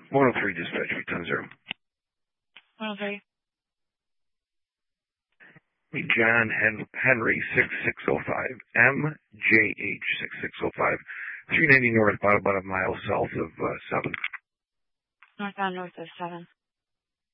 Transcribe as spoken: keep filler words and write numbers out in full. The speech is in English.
one oh three dispatch, return zero. one oh three. John Hen- Henry six six oh five, M J H six six oh five, three ninety north, about about a mile south of uh, seven. Northbound north of seven.